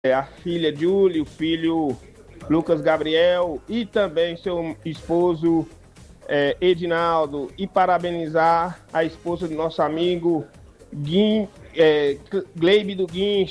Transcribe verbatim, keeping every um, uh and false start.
a filha Júlia, o filho Lucas Gabriel e também seu esposo é, Edinaldo, e parabenizar a esposa do nosso amigo Guim, é, Gleibe do Guincho,